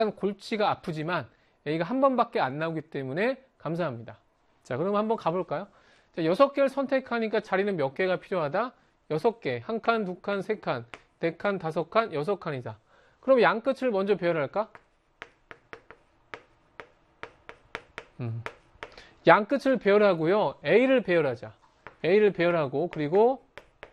골치가 아프지만 A가 한 번밖에 안 나오기 때문에 감사합니다. 자, 그럼 한번 가볼까요? 자, 6개를 선택하니까 자리는 몇 개가 필요하다? 6개. 1칸, 2칸, 3칸, 4칸, 5칸, 6칸이다. 그럼 양 끝을 먼저 배열할까? 양 끝을 배열하고요. A를 배열하자. A를 배열하고 그리고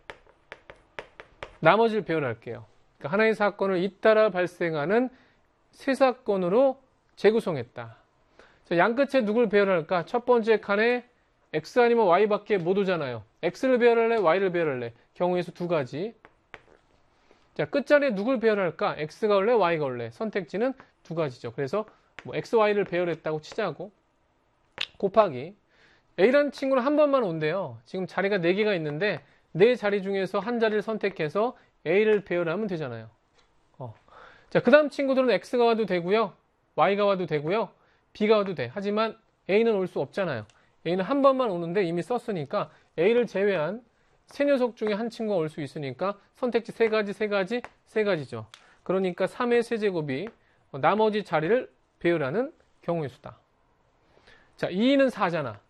나머지를 배열할게요. 그러니까 하나의 사건을 잇따라 발생하는 세 사건으로 재구성했다. 자, 양 끝에 누굴 배열할까? 첫 번째 칸에 X 아니면 Y밖에 못 오잖아요. X를 배열할래? Y를 배열할래? 경우의 수 두 가지. 자, 끝자리에 누굴 배열할까? X가 올래? Y가 올래? 선택지는 두 가지죠. 그래서 뭐 X, Y를 배열했다고 치자고. 곱하기. A라는 친구는 한 번만 온대요. 지금 자리가 4개가 있는데 4자리 중에서 한 자리를 선택해서 A를 배열하면 되잖아요. 자, 그 다음 친구들은 X가 와도 되고요. Y가 와도 되고요. B가 와도 돼. 하지만 A는 올 수 없잖아요. A는 한 번만 오는데 이미 썼으니까 A를 제외한 세 녀석 중에 한 친구가 올 수 있으니까 선택지 3가지, 3가지, 3가지죠. 그러니까 3의 세제곱이 나머지 자리를 배열하는 경우의 수다. 자, 2는 4잖아.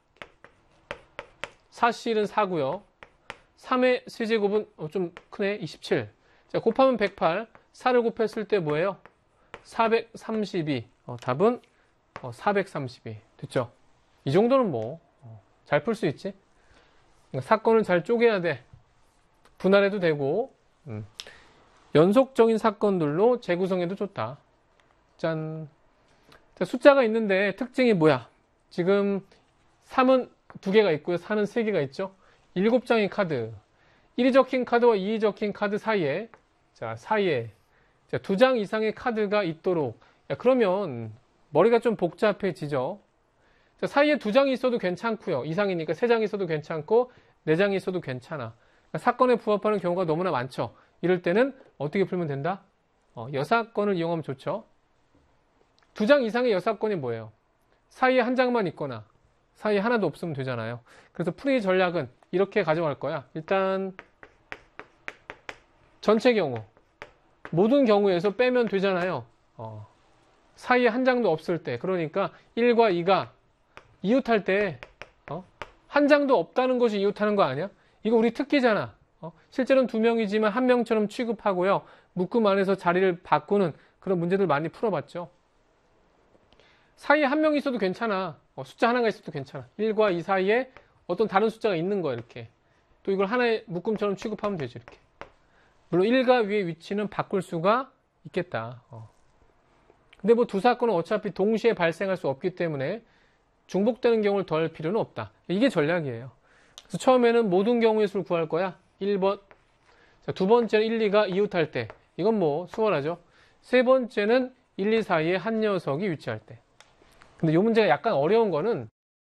4C는 4고요. 3의 세제곱은 좀 크네. 27. 자, 곱하면 108. 4를 곱했을 때 뭐예요? 432. 답은 432. 됐죠? 이 정도는 뭐 잘 풀 수 있지? 사건을 잘 쪼개야 돼. 분할해도 되고 연속적인 사건들로 재구성해도 좋다. 짠. 자, 숫자가 있는데 특징이 뭐야? 지금 3은 2개가 있고요. 4는 3개가 있죠. 7장의 카드. 1이 적힌 카드와 2이 적힌 카드 사이에 자, 2장 이상의 카드가 있도록. 야, 그러면 머리가 좀 복잡해지죠. 자, 사이에 2장이 있어도 괜찮고요. 이상이니까 3장이 있어도 괜찮고 4장이 있어도 괜찮아. 그러니까 사건에 부합하는 경우가 너무나 많죠. 이럴 때는 어떻게 풀면 된다? 여사건을 이용하면 좋죠. 2장 이상의 여사건이 뭐예요? 사이에 한 장만 있거나 사이에 하나도 없으면 되잖아요. 그래서 풀이 전략은 이렇게 가져갈 거야. 일단 전체 경우 모든 경우에서 빼면 되잖아요. 사이에 한 장도 없을 때, 그러니까 1과 2가 이웃할 때 한 장도 없다는 것이 이웃하는 거 아니야? 이거 우리 특기잖아. 실제로는 2명이지만 1명처럼 취급하고요. 묶음 안에서 자리를 바꾸는 그런 문제들 많이 풀어봤죠. 사이에 한 명이 있어도 괜찮아. 숫자 하나가 있어도 괜찮아. 1과 2 사이에 어떤 다른 숫자가 있는 거야, 이렇게. 또 이걸 하나의 묶음처럼 취급하면 되죠, 이렇게. 물론 1과 위의 위치는 바꿀 수가 있겠다. 근데 뭐 두 사건은 어차피 동시에 발생할 수 없기 때문에 중복되는 경우를 더할 필요는 없다. 이게 전략이에요. 그래서 처음에는 모든 경우의 수를 구할 거야. 1번. 자, 두 번째는 1, 2가 이웃할 때. 이건 뭐 수월하죠. 세 번째는 1, 2 사이에 한 녀석이 위치할 때. 근데 이 문제가 약간 어려운 거는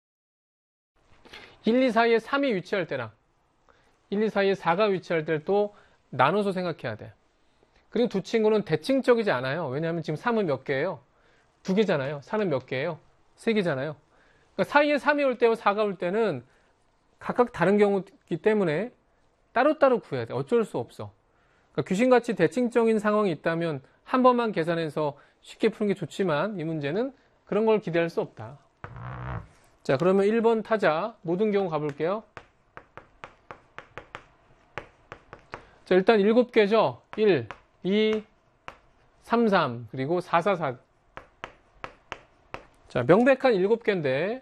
1, 2 사이에 3이 위치할 때랑 1, 2 사이에 4가 위치할 때를 또 나눠서 생각해야 돼. 그리고 두 친구는 대칭적이지 않아요. 왜냐하면 지금 3은 몇 개예요? 2개잖아요. 4는 몇 개예요? 3개잖아요. 그러니까 사이에 3이 올 때와 4가 올 때는 각각 다른 경우이기 때문에 따로따로 구해야 돼. 어쩔 수 없어. 그러니까 귀신같이 대칭적인 상황이 있다면 한 번만 계산해서 쉽게 푸는 게 좋지만 이 문제는 그런 걸 기대할 수 없다. 자, 그러면 1번 타자 모든 경우 가볼게요. 자, 일단 7개죠. 1, 2, 3, 3 그리고 4, 4, 4. 자, 명백한 7개인데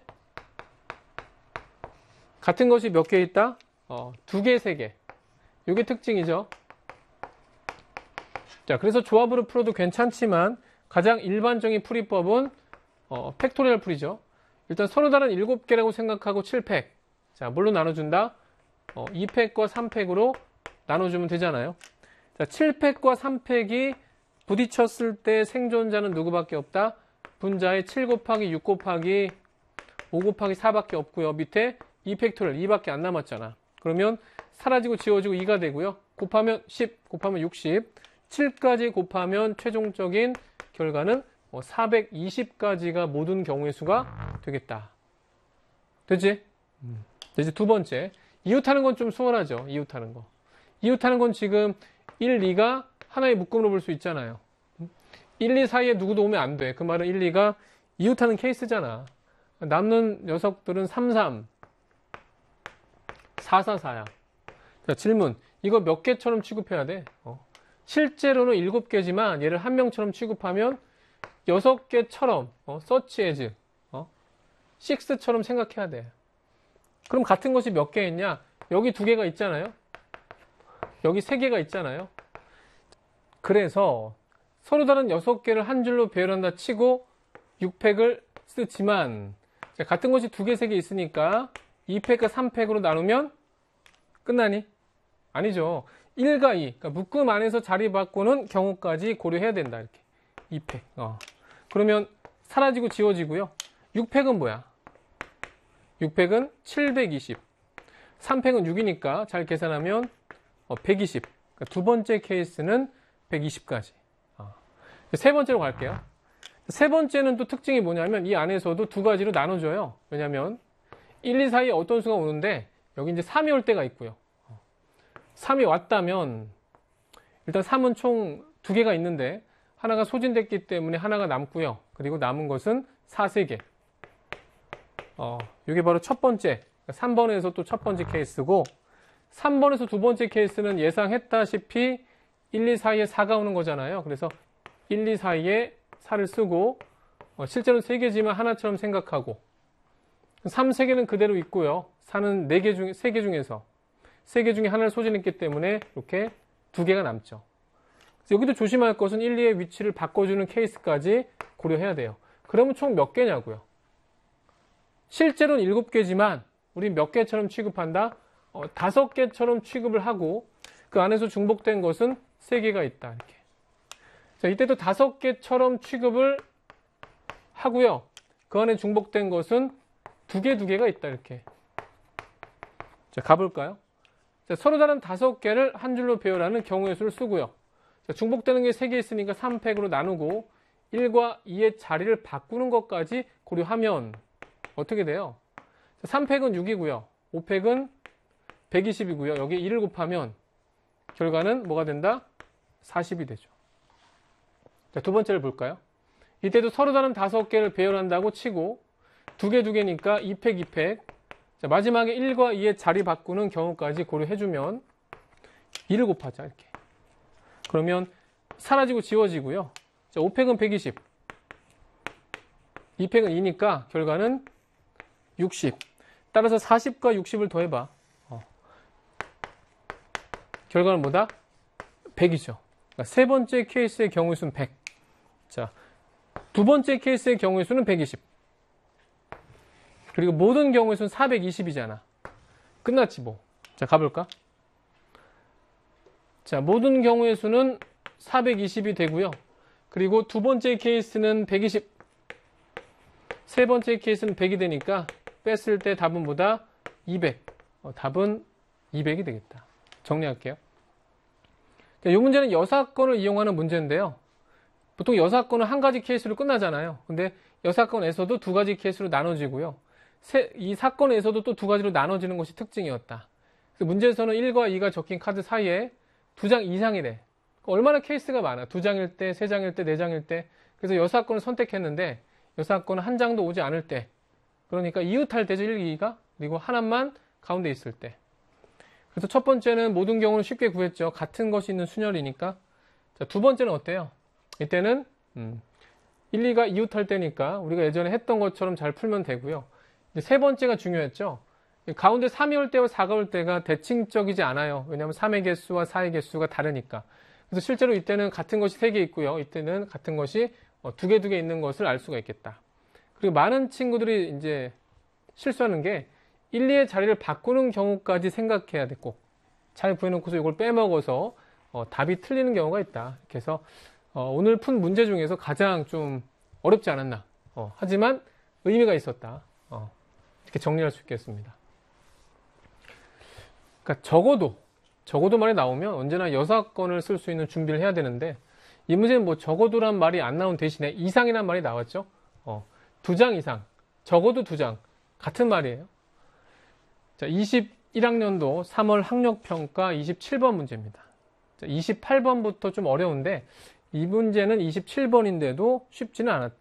같은 것이 몇 개 있다? 2개, 3개. 이게 특징이죠. 자, 그래서 조합으로 풀어도 괜찮지만 가장 일반적인 풀이법은 팩토리얼 풀이죠. 일단 서로 다른 7개라고 생각하고 7팩. 자, 뭘로 나눠준다? 2팩과 3팩으로 나눠주면 되잖아요. 자, 7팩과 3팩이 부딪혔을 때 생존자는 누구밖에 없다? 분자의 7 곱하기 6 곱하기 5 곱하기 4밖에 없고요. 밑에 2팩토리얼 2밖에 안 남았잖아. 그러면 사라지고 지워지고 2가 되고요. 곱하면 10, 곱하면 60, 7까지 곱하면 최종적인 결과는 420까지가 모든 경우의 수가 되겠다. 되지? 이제 두 번째. 이웃하는 건 좀 수월하죠. 이웃하는 거. 이웃하는 건 지금 1, 2가 하나의 묶음으로 볼 수 있잖아요. 1, 2 사이에 누구도 오면 안 돼. 그 말은 1, 2가 이웃하는 케이스잖아. 남는 녀석들은 3, 3, 4, 4, 4야. 자, 질문. 이거 몇 개처럼 취급해야 돼? 실제로는 7개지만 얘를 한 명처럼 취급하면 6개처럼 search as 6처럼 생각해야 돼. 그럼 같은 것이 몇 개 있냐? 여기 2개가 있잖아요. 여기 3개가 있잖아요. 그래서 서로 다른 6개를 한 줄로 배열한다 치고 6팩을 쓰지만 같은 것이 2개, 3개 있으니까 2팩과 3팩으로 나누면 끝나니? 아니죠. 1과 2, 그러니까 묶음 안에서 자리 바꾸는 경우까지 고려해야 된다. 이렇게 2팩. 그러면 사라지고 지워지고요. 6팩은 뭐야? 6팩은 720. 3팩은 6이니까 잘 계산하면 120. 그러니까 두 번째 케이스는 120까지. 세 번째로 갈게요. 세 번째는 또 특징이 뭐냐면 이 안에서도 두 가지로 나눠줘요. 왜냐면 1, 2 사이에 어떤 수가 오는데 여기 이제 3이 올 때가 있고요. 3이 왔다면 일단 3은 총 2개가 있는데 하나가 소진됐기 때문에 하나가 남고요. 그리고 남은 것은 4, 3개. 이게 바로 첫 번째 3번에서 또 첫 번째 케이스고 3번에서 두 번째 케이스는 예상했다시피 1, 2 사이에 4가 오는 거잖아요. 그래서 1, 2 사이에 4를 쓰고 실제로는 3개지만 하나처럼 생각하고 3, 3개는 그대로 있고요. 4는 4개 중에 3개 중에서 3개 중에 하나를 소진했기 때문에 이렇게 2개가 남죠. 그래서 여기도 조심할 것은 1, 2의 위치를 바꿔주는 케이스까지 고려해야 돼요. 그러면 총 몇 개냐고요? 실제로는 7개지만 우리 몇 개처럼 취급한다? 5개처럼 취급을 하고 그 안에서 중복된 것은 3개가 있다. 이렇게. 자, 이때도 5개처럼 취급을 하고요. 그 안에 중복된 것은 2개가 있다. 이렇게. 자, 가볼까요? 자, 서로 다른 5개를 한 줄로 배열하는 경우의 수를 쓰고요. 자, 중복되는 게 3개 있으니까 3팩으로 나누고 1과 2의 자리를 바꾸는 것까지 고려하면 어떻게 돼요? 3팩은 6이고요. 5팩은 120이고요. 여기 1을 곱하면 결과는 뭐가 된다? 40이 되죠. 자, 두 번째를 볼까요? 이때도 서로 다른 5개를 배열한다고 치고 2개니까 2팩, 2팩. 자, 마지막에 1과 2의 자리 바꾸는 경우까지 고려해주면 2를 곱하자. 이렇게. 그러면 사라지고 지워지고요. 자, 5팩은 120. 2팩은 2니까 결과는 60. 따라서 40과 60을 더해봐. 결과는 뭐다? 100이죠. 그러니까 세 번째 케이스의 경우의 수는 100. 자, 두 번째 케이스의 경우의 수는 120. 그리고 모든 경우의 수는 420이잖아. 끝났지 뭐. 자, 가볼까? 자, 모든 경우의 수는 420이 되고요. 그리고 두 번째 케이스는 120. 세 번째 케이스는 100이 되니까 뺐을 때 답은 뭐다? 200. 답은 200이 되겠다. 정리할게요. 자, 이 문제는 여사건을 이용하는 문제인데요. 보통 여사건은 한 가지 케이스로 끝나잖아요. 근데 여사건에서도 두 가지 케이스로 나눠지고요. 이 사건에서도 또 두 가지로 나눠지는 것이 특징이었다. 그래서 문제에서는 1과 2가 적힌 카드 사이에 2장 이상이래. 얼마나 케이스가 많아. 2장일 때, 3장일 때, 4장일 때. 그래서 여사건을 선택했는데 여사건은 한 장도 오지 않을 때. 그러니까 이웃할 때죠, 1, 2가. 그리고 하나만 가운데 있을 때. 그래서 첫 번째는 모든 경우는 쉽게 구했죠. 같은 것이 있는 순열이니까. 자, 두 번째는 어때요? 이때는 1, 2가 이웃할 때니까 우리가 예전에 했던 것처럼 잘 풀면 되고요. 이제 세 번째가 중요했죠. 가운데 3이 올 때와 4가 올 때가 대칭적이지 않아요. 왜냐하면 3의 개수와 4의 개수가 다르니까. 그래서 실제로 이때는 같은 것이 3개 있고요. 이때는 같은 것이 2개 있는 것을 알 수가 있겠다. 그리고 많은 친구들이 이제 실수하는 게 1, 2의 자리를 바꾸는 경우까지 생각해야 돼. 꼭. 잘 구해놓고서 이걸 빼먹어서 답이 틀리는 경우가 있다. 그래서 오늘 푼 문제 중에서 가장 좀 어렵지 않았나. 하지만 의미가 있었다. 이렇게 정리할 수 있겠습니다. 그러니까 적어도 말이 나오면 언제나 여사건을 쓸 수 있는 준비를 해야 되는데 이 문제는 뭐 적어도란 말이 안 나온 대신에 이상이란 말이 나왔죠. 2장 이상, 적어도 2장 같은 말이에요. 자, 21학년도 3월 학력평가 27번 문제입니다. 자, 28번부터 좀 어려운데 이 문제는 27번인데도 쉽지는 않았대.